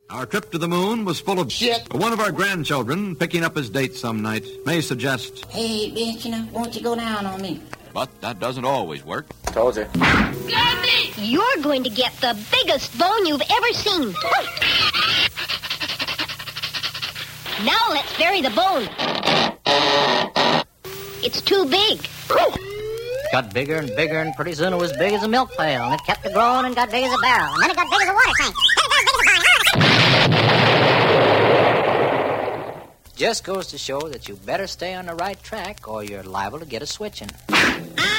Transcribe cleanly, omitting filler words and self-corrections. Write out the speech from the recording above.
Our trip to the moon was full of shit. One of our grandchildren, picking up his date some night, may suggest, "Hey, bitch, won't you go down on me?" But that doesn't always work. Told you. You're going to get the biggest bone you've ever seen. Now let's bury the bone. It's too big. Got bigger and bigger, and pretty soon it was big as a milk pail, and it kept growing and got big as a barrel, and then it got big as a water tank, and it got big as a barrel. Just goes to show that you better stay on the right track, or you're liable to get a switching.